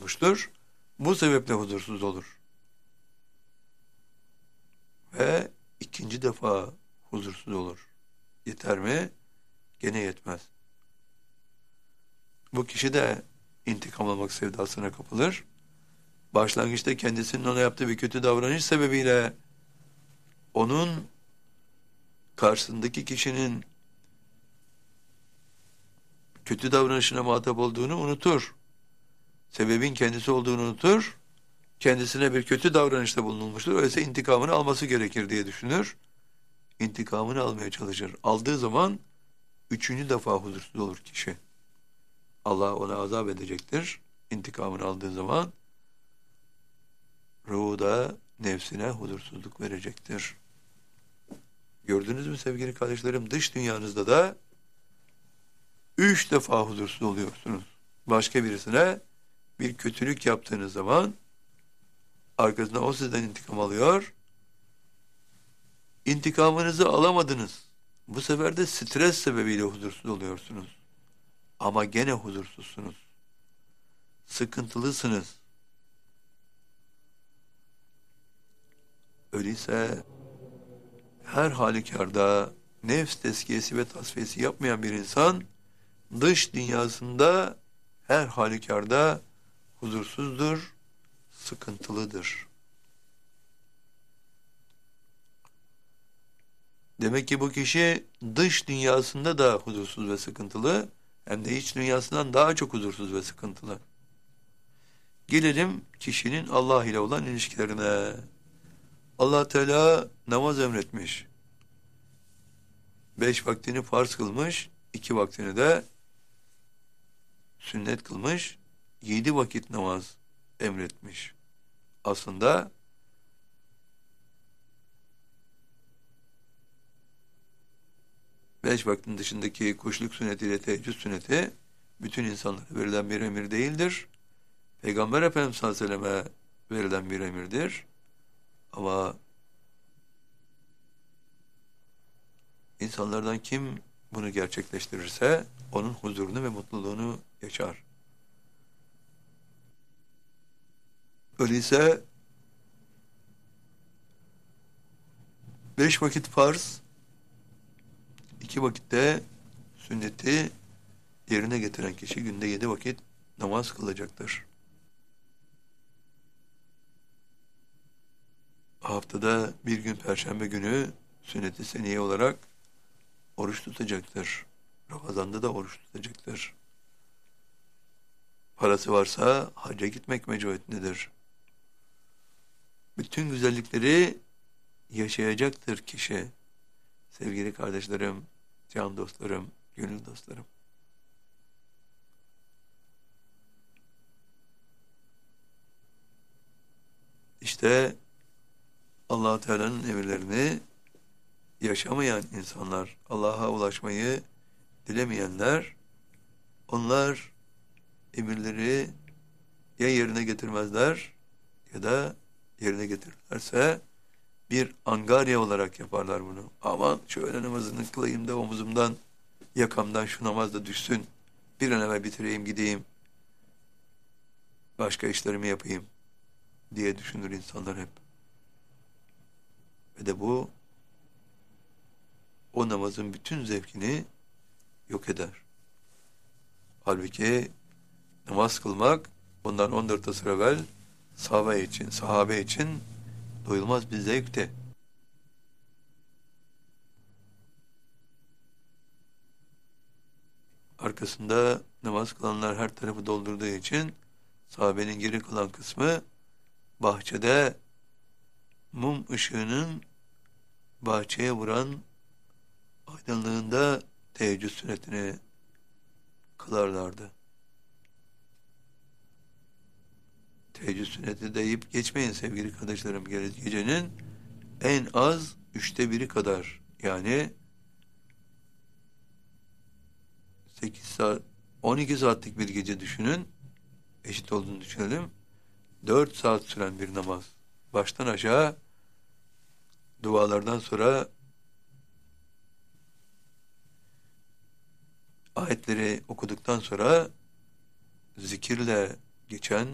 olmuştur. Bu sebeple huzursuz olur. Ve ikinci defa huzursuz olur. Yeter mi? Gene yetmez. Bu kişi de intikam almak sevdasına kapılır. Başlangıçta kendisinin ona yaptığı bir kötü davranış sebebiyle onun karşısındaki kişinin kötü davranışına muhatap olduğunu unutur. Sebebin kendisi olduğunu unutur. Kendisine bir kötü davranışta bulunulmuştur. Öyleyse intikamını alması gerekir diye düşünür. İntikamını almaya çalışır. Aldığı zaman üçüncü defa huzursuz olur kişi. Allah ona azap edecektir. İntikamını aldığı zaman ruhu da nefsine huzursuzluk verecektir. Gördünüz mü sevgili kardeşlerim? Dış dünyanızda da 3 defa huzursuz oluyorsunuz. Başka birisine bir kötülük yaptığınız zaman arkasından o sizden intikam alıyor. İntikamınızı alamadınız. Bu sefer de stres sebebiyle huzursuz oluyorsunuz. Ama gene huzursuzsunuz. Sıkıntılısınız. Öyleyse her halükarda nefs tezkiyesi ve tasfiyesi yapmayan bir insan dış dünyasında her halükarda huzursuzdur, sıkıntılıdır. Demek ki bu kişi dış dünyasında da huzursuz ve sıkıntılı, hem de iç dünyasından daha çok huzursuz ve sıkıntılı. Gelelim kişinin Allah ile olan ilişkilerine. Allah Teala namaz emretmiş. 5 vaktini farz kılmış, 2 vaktini de sünnet kılmış, 7 vakit namaz emretmiş. Aslında beş vaktin dışındaki kuşluk sünneti ile teheccüd sünneti bütün insanlara verilen bir emir değildir. Peygamber Efendimiz sallallahu aleyhi ve selleme verilen bir emirdir. Ama insanlardan kim bunu gerçekleştirirse onun huzurunu ve mutluluğunu yaşar. Öyleyse 5 vakit farz, 2 vakitte sünneti yerine getiren kişi günde 7 vakit namaz kılacaktır. Haftada bir gün Perşembe günü sünnet-i seniye olarak oruç tutacaktır. Ramazan'da da oruç tutacaktır. Parası varsa hacca gitmek mecburiyetindedir. Bütün güzellikleri yaşayacaktır kişi. Sevgili kardeşlerim, can dostlarım, gönül dostlarım. İşte Allah Teala'nın emirlerini yaşamayan insanlar, Allah'a ulaşmayı dilemeyenler, onlar emirleri ya yerine getirmezler ya da yerine getirirlerse bir angarya olarak yaparlar bunu. Aman şöyle namazını kılayım da omuzumdan, yakamdan şu namaz da düşsün. Bir an evvel bitireyim gideyim. Başka işlerimi yapayım diye düşünür insanlar hep. Ve de bu o namazın bütün zevkini yok eder. Halbuki namaz kılmak bundan 14 asır evvel sahabe için doyulmaz bir zevkti. Arkasında namaz kılanlar her tarafı doldurduğu için sahabenin geri kalan kısmı bahçede mum ışığının bahçeye vuran aydınlığında teheccüd sünnetini kılarlardı. Teheccüd sünneti deyip geçmeyin sevgili kardeşlerim. Gecenin en az 1/3 kadar, yani 8 saat, 12 saatlik bir gece düşünün. Eşit olduğunu düşünelim. 4 saat süren bir namaz. Baştan aşağı dualardan sonra ayetleri okuduktan sonra zikirle geçen